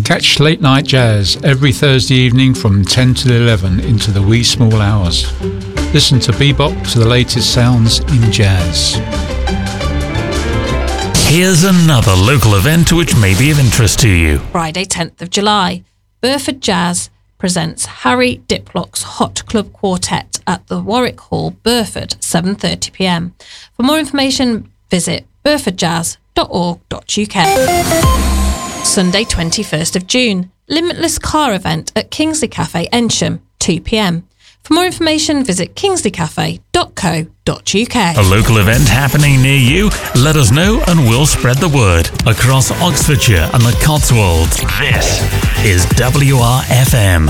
Catch Late Night Jazz every Thursday evening from 10 till 11 into the wee small hours. Listen to bebop to the latest sounds in jazz. Here's another local event which may be of interest to you. Friday 10th of July, Burford Jazz presents Harry Diplock's Hot Club Quartet at the Warwick Hall, Burford, 7:30pm. For more information, visit burfordjazz.org.uk. Sunday 21st of June, Limitless Car event at Kingsley Cafe, Ensham, 2pm. For more information, visit kingsleycafe.co.uk. A local event happening near you? Let us know and we'll spread the word across Oxfordshire and the Cotswolds. This is WRFM.